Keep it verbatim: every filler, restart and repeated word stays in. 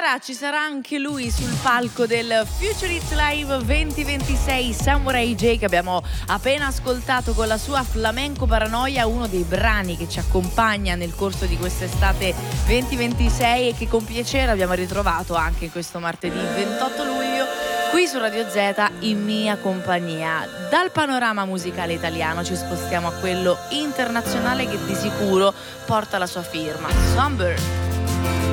sera ci sarà anche lui sul palco del Future Hits Live duemilaventisei, Samurai J, che abbiamo appena ascoltato con la sua Flamenco Paranoia, uno dei brani che ci accompagna nel corso di quest'estate duemilaventisei e che con piacere abbiamo ritrovato anche questo martedì ventotto luglio qui su Radio Z in mia compagnia. Dal panorama musicale italiano ci spostiamo a quello internazionale che di sicuro porta la sua firma, Sunburn.